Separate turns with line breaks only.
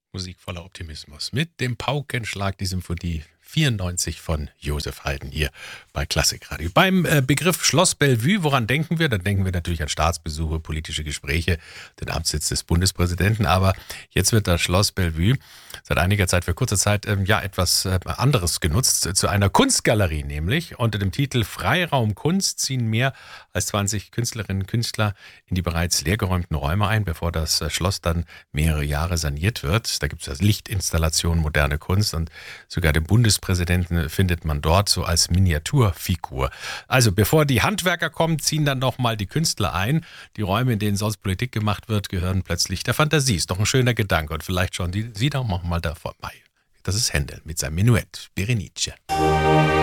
Musik voller Optimismus mit dem Paukenschlag, die Symphonie 94 von Josef Haydn hier bei Klassikradio. Beim Begriff Schloss Bellevue, woran denken wir? Dann denken wir natürlich an Staatsbesuche, politische Gespräche, den Amtssitz des Bundespräsidenten. Aber jetzt wird das Schloss Bellevue seit einiger Zeit, für kurze Zeit, etwas anderes genutzt, zu einer Kunstgalerie nämlich. Unter dem Titel Freiraum Kunst ziehen mehr als 20 Künstlerinnen und Künstler in die bereits leergeräumten Räume ein, bevor das Schloss dann mehrere Jahre saniert wird. Da gibt es Lichtinstallationen, moderne Kunst und sogar den Bundespräsidenten findet man dort so als Miniaturfigur. Also bevor die Handwerker kommen, ziehen dann nochmal die Künstler ein. Die Räume, in denen sonst Politik gemacht wird, gehören plötzlich der Fantasie. Ist doch ein schöner Gedanke und vielleicht schauen Sie doch mal da vorbei. Das ist Händel mit seinem Menuett, Berenice.